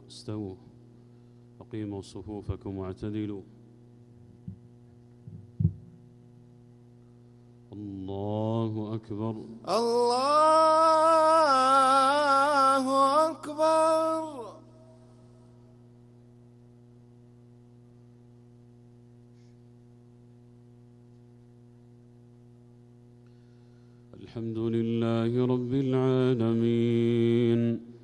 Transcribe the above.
استووا أقيموا صفوفكم واعتدلوا. الله أكبر الله أكبر. الحمد لله رب العالمين